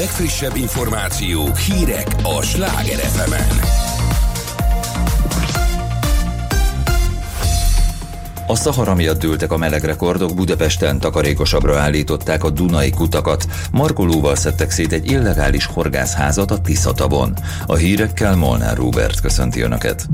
legfrissebb információk, hírek a Sláger FM-en. A Szahara miatt dőltek a melegrekordok, Budapesten takarékosabbra állították a Dunai kutakat, markolóval szedtek szét egy illegális horgászházat a Tisza-tavon. A hírekkel Molnár Róbert köszönti Önöket.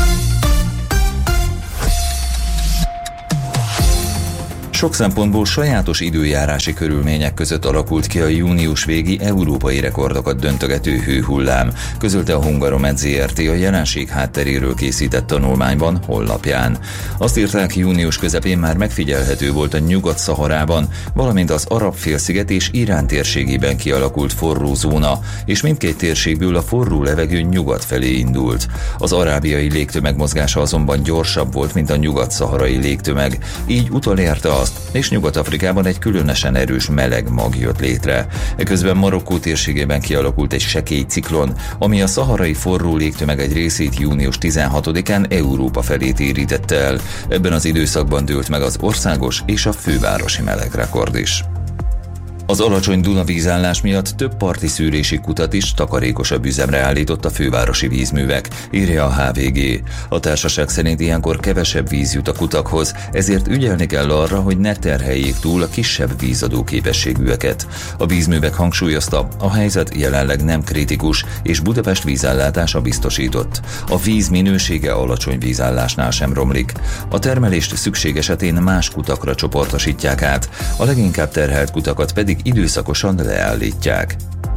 Sok szempontból sajátos időjárási körülmények között alakult ki a június végi európai rekordokat döntögető hőhullám, közölte a Hungaromed Zrt. A jelenség hátteréről készített tanulmányban honlapján. Azt írták, június közepén már megfigyelhető volt a Nyugat-Szaharában, valamint az Arab-félsziget és Irán térségében kialakult forró zóna, és mindkét térségből a forró levegő nyugat felé indult. Az arábiai légtömeg mozgása azonban gyorsabb volt, mint a nyugat-szaharai légtömeg, így utolérte azt, és Nyugat-Afrikában egy különösen erős meleg mag jött létre. Eközben Marokkó térségében kialakult egy sekély ciklon, ami a szaharai forró légtömeg egy részét június 16-án Európa felé térítette el. Ebben az időszakban dőlt meg az országos és a fővárosi melegrekord is. Az alacsony Duna vízállás miatt több parti szűrési kutat is takarékosabb üzemre állított a fővárosi vízművek, írja a HVG. A társaság szerint ilyenkor kevesebb víz jut a kutakhoz, ezért ügyelni kell arra, hogy ne terheljék túl a kisebb vízadó képességűeket. A vízművek hangsúlyozta, a helyzet jelenleg nem kritikus, és Budapest vízellátása biztosított. A víz minősége alacsony vízállásnál sem romlik. A termelést szükség esetén más kutakra csoportosítják át, a leginkább terhelt kutakat pedig időszakosan leállítják.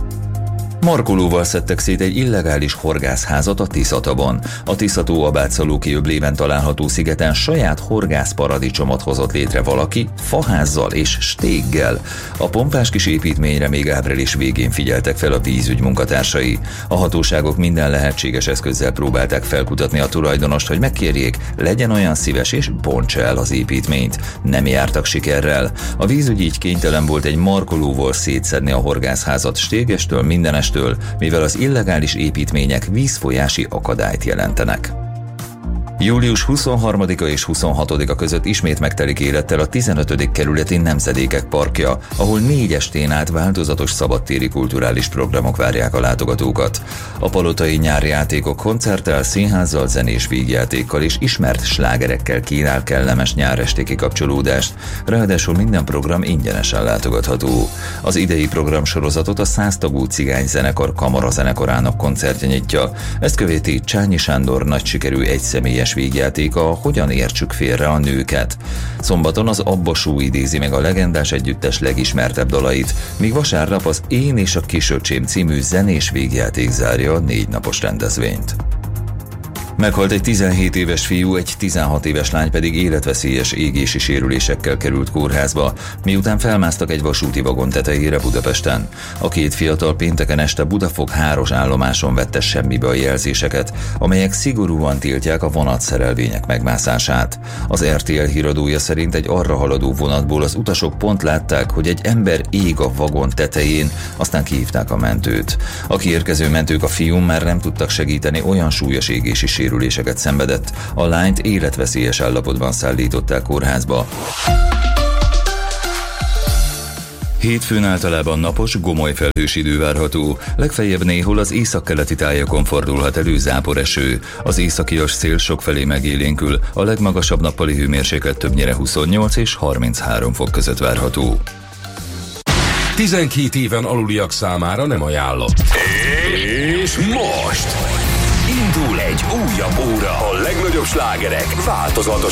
Markolóval szedtek szét egy illegális horgászházat a Tisza-tavon. A Tisza-tó Abátszalóki öblében található szigeten saját horgászparadicsomot hozott létre valaki faházzal és stéggel. A pompás kis építményre még április végén figyeltek fel a vízügy munkatársai. A hatóságok minden lehetséges eszközzel próbálták felkutatni a tulajdonost, hogy megkérjék, legyen olyan szíves és bontsa el az építményt. Nem jártak sikerrel. A vízügy így kénytelen volt egy markolóval szétszedni a horgászházat stégestől mindenestől, mivel az illegális építmények vízfolyási akadályt jelentenek. Július 23-a és 26-a között ismét megtelik élettel a 15. kerületi Nemzedékek parkja, ahol 4 estén át változatos szabadtéri kulturális programok várják a látogatókat. A palotai nyári játékok koncerttel, színházzal, zenés vígjátékkal és ismert slágerekkel kínál kellemes nyáresti kikapcsolódást, ráadásul minden program ingyenesen látogatható. Az idei programsorozatot a 100 tagú cigányzenekar kamarazenekarának koncertje nyitja, ezt követi Csányi Sándor nagy sikerű egyszemélyes vígjátéka, Hogyan értsük félre a nőket. Szombaton az Abba Show idézi meg a legendás együttes legismertebb dalait, míg vasárnap az Én és a kisöcsém című zenés vígjáték zárja a 4 napos rendezvényt. Meghalt egy 17 éves fiú, egy 16 éves lány pedig életveszélyes égési sérülésekkel került kórházba, miután felmásztak egy vasúti vagon tetejére Budapesten. A 2 fiatal pénteken este Budafok 3-as állomáson vette semmibe a jelzéseket, amelyek szigorúan tiltják a vonatszerelvények megmászását. Az RTL híradója szerint egy arra haladó vonatból az utasok pont látták, hogy egy ember ég a vagon tetején, aztán kihívták a mentőt. A kiérkező mentők a fiún már nem tudtak segíteni, olyan súlyos égési sérüléseket szenvedett. A lányt életveszélyes állapotban szállították kórházba. Hétfőn általában napos, gomoly felhős idő várható. Legfeljebb néhol az északkeleti tájakon fordulhat elő záporeső. Az északias szél sokfelé megélénkül, a legmagasabb nappali hőmérséklet többnyire 28 és 33 fok között várható. 12 éven aluliak számára nem ajánlott. És most indul egy újabb óra. A legnagyobb slágerek változatos